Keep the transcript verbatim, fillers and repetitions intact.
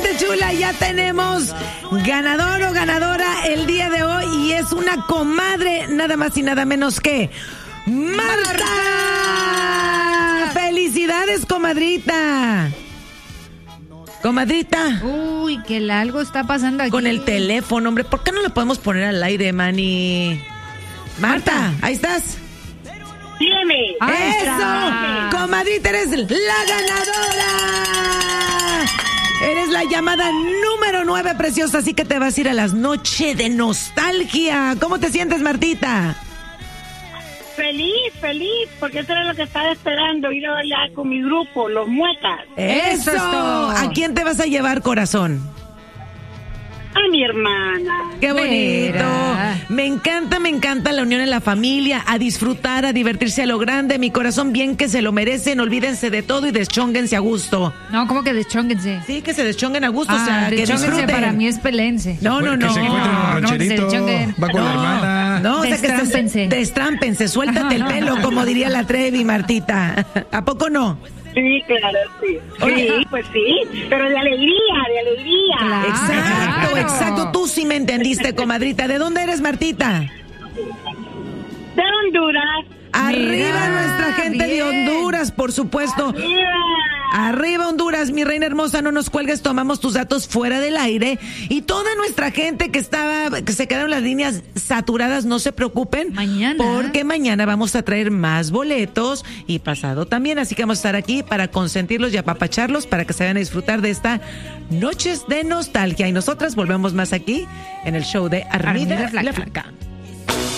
gente chula, ya tenemos ganador o ganadora el día de hoy y es una comadre, nada más y nada menos que Marta. Marta. ¡Felicidades, comadrita! Comadrita. Uy, que algo está pasando aquí. Con el teléfono, hombre, ¿por qué no le podemos poner al aire, Manny? Marta, Marta. Ahí estás. Dígame. ¡Eso! Comadrita, eres la ganadora. Eres la llamada número nueve, preciosa, así que te vas a ir a las noches de nostalgia. ¿Cómo te sientes, Martita? Feliz, feliz, porque eso era lo que estaba esperando, ir a bailar con mi grupo, los Muecas. ¡Eso! ¿A quién te vas a llevar, corazón? A mi hermana. ¡Qué bonito! Mira. Me encanta, me encanta la unión en la familia, a disfrutar, a divertirse a lo grande. Mi corazón bien que se lo merecen, olvídense de todo y deschónguense a gusto. No, ¿cómo que deschónguense? Sí, que se deschonguen a gusto, Ah, o sea, que disfruten. para mí es pelense. No, no, no. Que se encuentren en el rancherito, no, se va con no, la hermana. No, o sea, que se Destrámpense. destrámpense, suéltate el pelo, como diría la Trevi, Martita. ¿A poco no? Sí, claro, sí. Sí, pues sí, pero de alegría, de alegría. Claro. Exacto, claro. exacto. Tú sí me entendiste, comadrita. ¿De dónde eres, Martita? De Honduras. Arriba Mira, nuestra gente de bien. Honduras, por supuesto. Arriba. Arriba Honduras, mi reina hermosa, no nos cuelgues, tomamos tus datos fuera del aire. Y toda nuestra gente que estaba, que se quedaron las líneas saturadas, no se preocupen. Mañana. Porque mañana vamos a traer más boletos y pasado también. Así que vamos a estar aquí para consentirlos y apapacharlos para que se vayan a disfrutar de esta Noches de Nostalgia. Y nosotras volvemos más aquí en el show de Armida, Armida la Flaca. Flaca.